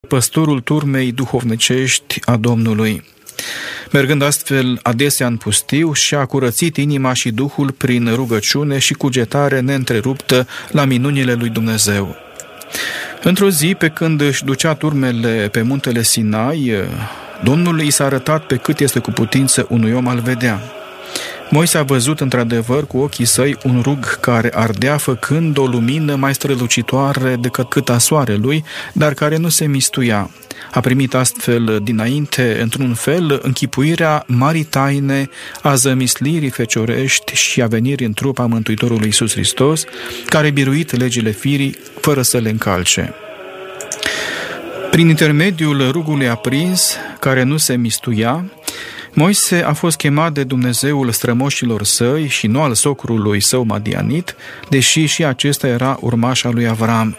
păstorul turmei duhovnicești a Domnului. Mergând astfel adesea în pustiu, și-a curățit inima și duhul prin rugăciune și cugetare neîntreruptă la minunile lui Dumnezeu. Într-o zi, pe când își ducea turmele pe muntele Sinai, Domnul i s-a arătat pe cât este cu putință unui om a-l vedea. Moise a văzut într-adevăr cu ochii săi un rug care ardea făcând o lumină mai strălucitoare decât a soarelui, dar care nu se mistuia. A primit astfel dinainte, într-un fel, închipuirea marii taine a zămislirii feciorești și a venirii în trup a Mântuitorului Iisus Hristos, care a biruit legile firii fără să le încalce. Prin intermediul rugului aprins, care nu se mistuia, Moise a fost chemat de Dumnezeul strămoșilor săi și nu al socrului său madianit, deși și acesta era urmaș al lui Avram.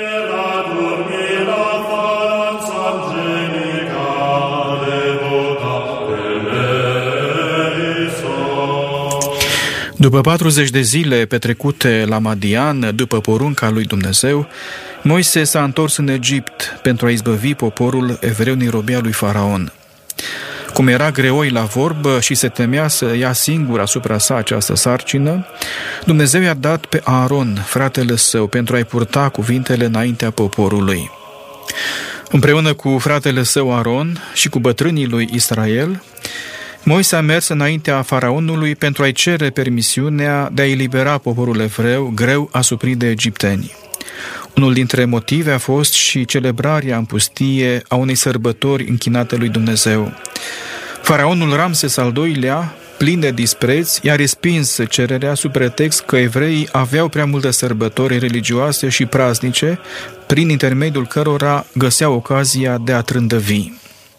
După 40 de zile petrecute la Madian, după porunca lui Dumnezeu, Moise s-a întors în Egipt pentru a izbăvi poporul evreu din robia lui Faraon. Cum era greoi la vorbă și se temea să ia singur asupra sa această sarcină, Dumnezeu i-a dat pe Aaron, fratele său, pentru a-i purta cuvintele înaintea poporului. Împreună cu fratele său Aaron și cu bătrânii lui Israel, Moise a mers înaintea faraonului pentru a-i cere permisiunea de a elibera poporul evreu greu asuprit de egipteni. Unul dintre motive a fost și celebrarea în pustie a unei sărbători închinate lui Dumnezeu. Faraonul Ramses al II-lea, plin de dispreț, i-a respins cererea sub pretext că evreii aveau prea multe sărbători religioase și praznice, prin intermediul cărora găseau ocazia de a trândăvi.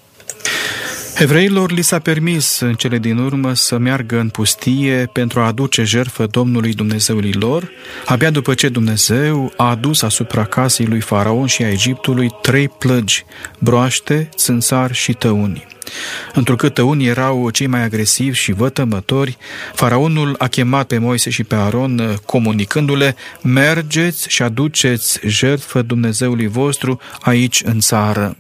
Evreilor li s-a permis în cele din urmă să meargă în pustie pentru a aduce jertfă Domnului Dumnezeului lor, abia după ce Dumnezeu a adus asupra casei lui Faraon și a Egiptului 3 plăgi, broaște, țânțari și tăuni. Întrucât tăunii erau cei mai agresivi și vătămători, Faraonul a chemat pe Moise și pe Aaron, comunicându-le: mergeți și aduceți jertfă Dumnezeului vostru aici în țară.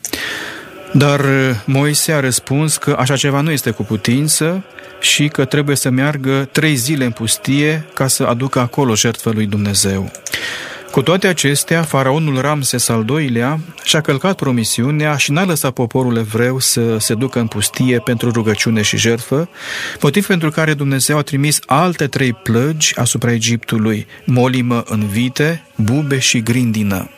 Dar Moise a răspuns că așa ceva nu este cu putință și că trebuie să meargă 3 zile în pustie ca să aducă acolo jertfă lui Dumnezeu. Cu toate acestea, faraonul Ramses al II-lea și-a călcat promisiunea și n-a lăsat poporul evreu să se ducă în pustie pentru rugăciune și jertfă, motiv pentru care Dumnezeu a trimis alte 3 plăgi asupra Egiptului: molimă în vite, bube și grindină.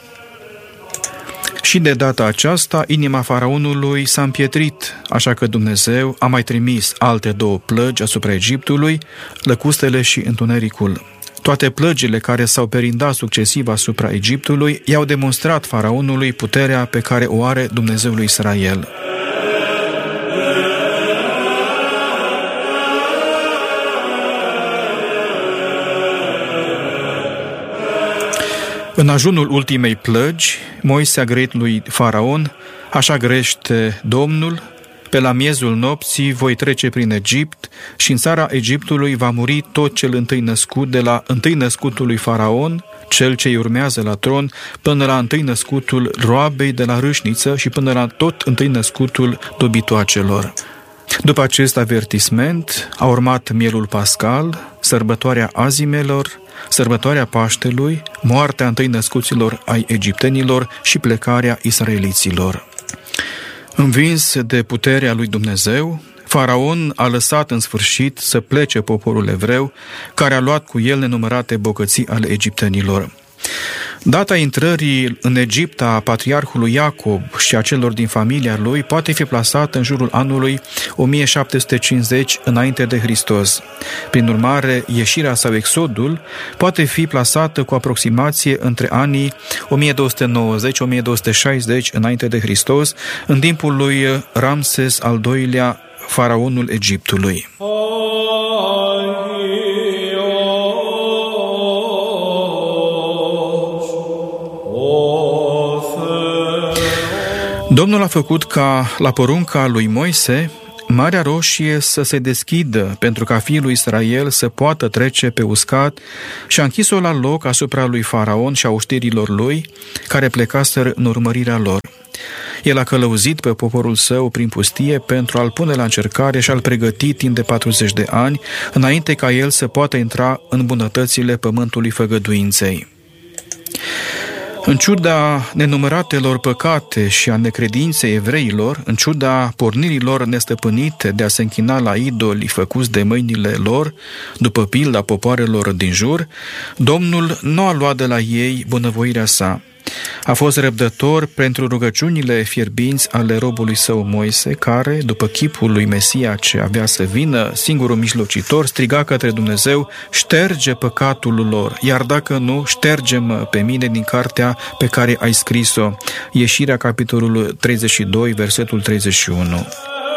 Și de data aceasta, inima faraonului s-a împietrit, așa că Dumnezeu a mai trimis alte 2 plăgi asupra Egiptului, lăcustele și întunericul. Toate plăgile care s-au perindat succesiv asupra Egiptului i-au demonstrat faraonului puterea pe care o are Dumnezeul lui Israel. În ajunul ultimei plăgi, Moise a grăit lui Faraon: așa grește Domnul, pe la miezul nopții voi trece prin Egipt și în țara Egiptului va muri tot cel întâi născut, de la întâi născutul lui Faraon, cel ce urmează la tron, până la întâi născutul roabei de la râșniță și până la tot întâi născutul dobitoacelor. După acest avertisment a urmat mielul pascal, sărbătoarea azimelor, sărbătoarea Paștelui, moartea întâi născuților ai egiptenilor și plecarea israeliților. Învins de puterea lui Dumnezeu, Faraon a lăsat în sfârșit să plece poporul evreu, care a luat cu el nenumărate bogății ale egiptenilor. Data intrării în Egipt a patriarhului Iacob și a celor din familia lui poate fi plasată în jurul anului 1750 înainte de Hristos. Prin urmare, ieșirea sau exodul poate fi plasată cu aproximație între anii 1290-1260 înainte de Hristos, în timpul lui Ramses al II-lea, faraonul Egiptului. Domnul a făcut ca, la porunca lui Moise, Marea Roșie să se deschidă pentru ca fiul lui Israel să poată trece pe uscat și a închis-o la loc asupra lui Faraon și a oștirilor lui, care plecaseră în urmărirea lor. El a călăuzit pe poporul său prin pustie pentru a-l pune la încercare și a-l pregăti timp de 40 de ani, înainte ca el să poată intra în bunătățile pământului făgăduinței. În ciuda nenumăratelor păcate și a necredinței evreilor, în ciuda pornirilor nestăpânite de a se închina la idoli făcuți de mâinile lor, după pilda popoarelor din jur, Domnul nu a luat de la ei bunăvoirea sa. A fost răbdător pentru rugăciunile fierbinți ale robului său Moise, care, după chipul lui Mesia ce avea să vină, singurul mijlocitor, striga către Dumnezeu: șterge păcatul lor, iar dacă nu, șterge-mă pe mine din cartea pe care ai scris-o. Ieșirea, capitolul 32, versetul 31.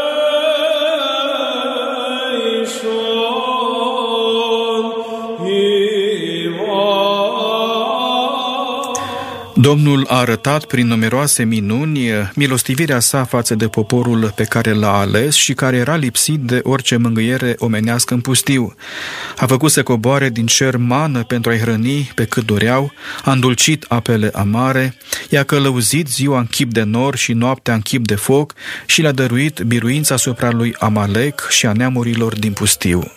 Domnul a arătat prin numeroase minuni milostivirea sa față de poporul pe care l-a ales și care era lipsit de orice mângâiere omenească în pustiu. A făcut să coboare din cer mană pentru a-i hrăni pe cât doreau, a îndulcit apele amare, i-a călăuzit ziua în chip de nor și noaptea în chip de foc și le-a dăruit biruința asupra lui Amalek și a neamurilor din pustiu.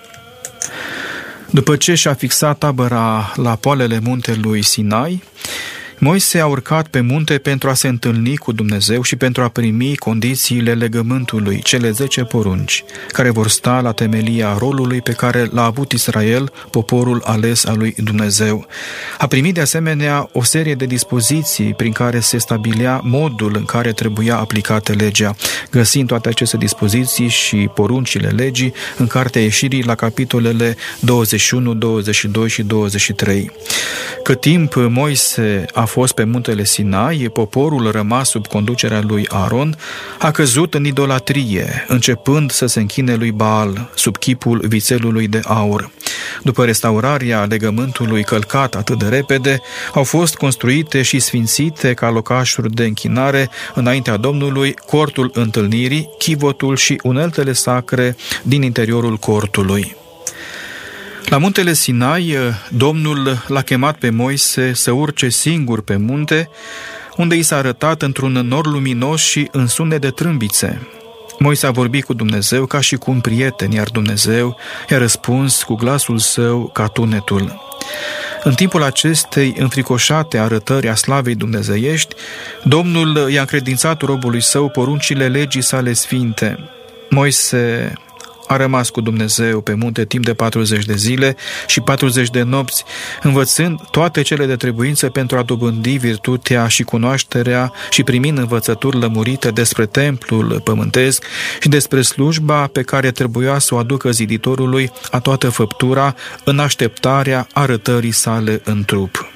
După ce și-a fixat tabăra la poalele muntelui Sinai, Moise a urcat pe munte pentru a se întâlni cu Dumnezeu și pentru a primi condițiile legământului, cele 10 porunci, care vor sta la temelia rolului pe care l-a avut Israel, poporul ales al lui Dumnezeu. A primit de asemenea o serie de dispoziții prin care se stabilea modul în care trebuia aplicată legea, găsind toate aceste dispoziții și poruncile legii în Cartea Ieșirii la capitolele 21, 22 și 23. Cât timp Moise a fost pe muntele Sinai, poporul rămas sub conducerea lui Aaron a căzut în idolatrie, începând să se închine lui Baal sub chipul vițelului de aur. După restaurarea legământului călcat atât de repede, au fost construite și sfințite ca locașuri de închinare înaintea Domnului cortul întâlnirii, chivotul și uneltele sacre din interiorul cortului. La muntele Sinai, Domnul l-a chemat pe Moise să urce singur pe munte, unde i s-a arătat într-un nor luminos și în sunet de trâmbițe. Moise a vorbit cu Dumnezeu ca și cu un prieten, iar Dumnezeu i-a răspuns cu glasul său ca tunetul. În timpul acestei înfricoșate arătări a slavei dumnezeiești, Domnul i-a încredințat robului său poruncile legii sale sfinte. Moise a rămas cu Dumnezeu pe munte timp de 40 de zile și 40 de nopți, învățând toate cele de trebuință pentru a dobândi virtutea și cunoașterea și primind învățături lămurite despre templul pământesc și despre slujba pe care trebuia să o aducă ziditorului a toată făptura în așteptarea arătării sale în trup.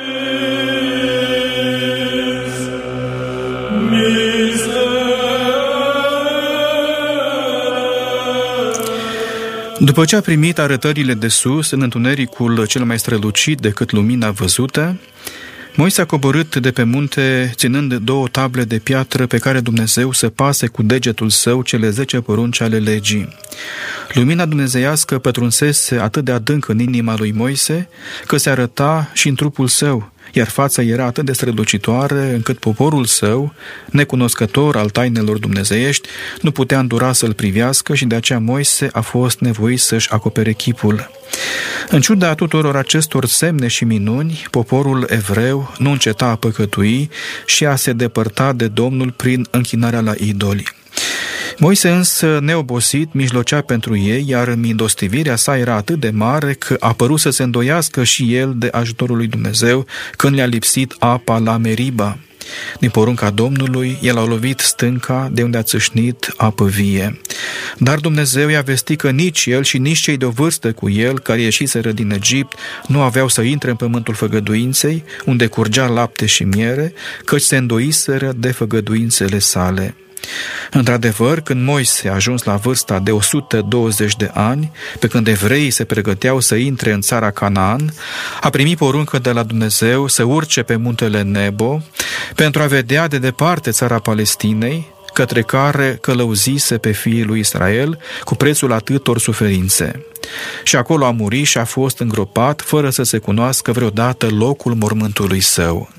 După ce a primit arătările de sus, în întunericul cel mai strălucit decât lumina văzută, Moise a coborât de pe munte ținând 2 table de piatră pe care Dumnezeu să pase cu degetul său cele 10 porunci ale legii. Lumina dumnezeiască pătrunsese atât de adânc în inima lui Moise că se arăta și în trupul său, iar fața era atât de strălucitoare încât poporul său, necunoscător al tainelor dumnezeiești, nu putea îndura să-l privească și de aceea Moise a fost nevoit să-și acopere chipul. În ciuda tuturor acestor semne și minuni, poporul evreu nu înceta a păcătui și a se depărta de Domnul prin închinarea la idoli. Moise însă, neobosit, mijlocea pentru ei, iar milostivirea sa era atât de mare că a părut să se îndoiască și el de ajutorul lui Dumnezeu când le-a lipsit apa la Meriba. Din porunca Domnului, el a lovit stânca de unde a țâșnit apă vie. Dar Dumnezeu i-a vestit că nici el și nici cei de o vârstă cu el, care ieșiseră din Egipt, nu aveau să intre în pământul făgăduinței, unde curgea lapte și miere, căci se îndoiseră de făgăduințele sale. Într-adevăr, când Moise a ajuns la vârsta de 120 de ani, pe când evreii se pregăteau să intre în țara Canaan, a primit poruncă de la Dumnezeu să urce pe muntele Nebo pentru a vedea de departe țara Palestinei, către care călăuzise pe fiii lui Israel cu prețul atâtor suferințe. Și acolo a murit și a fost îngropat, fără să se cunoască vreodată locul mormântului său.